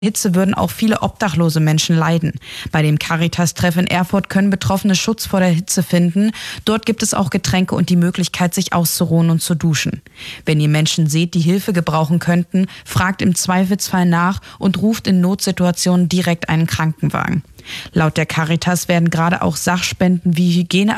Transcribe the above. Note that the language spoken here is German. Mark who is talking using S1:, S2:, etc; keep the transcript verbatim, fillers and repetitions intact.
S1: Hitze würden auch viele obdachlose Menschen leiden. Bei dem Caritas-Treff in Erfurt können Betroffene Schutz vor der Hitze finden. Dort gibt es auch Getränke und die Möglichkeit, sich auszuruhen und zu duschen. Wenn ihr Menschen seht, die Hilfe gebrauchen könnten, fragt im Zweifelsfall nach und ruft in Notsituationen direkt einen Krankenwagen. Laut der Caritas werden gerade auch Sachspenden wie Hygiene